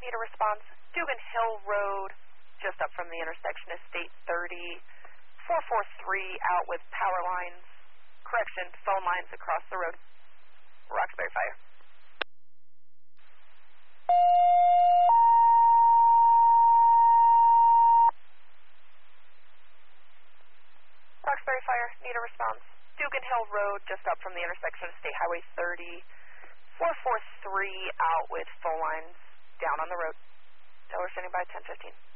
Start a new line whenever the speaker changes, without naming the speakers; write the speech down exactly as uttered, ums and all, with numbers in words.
need a response. Dugan Hill Road, just up from the intersection of State thirty. four four three out with power lines, correction, phone lines across the road. Roxbury Fire. Roxbury Fire, need a response. Dugan Hill Road, just up from the intersection of State Highway thirty. four four three out with phone lines down on the road. Tower standing by ten fifteen.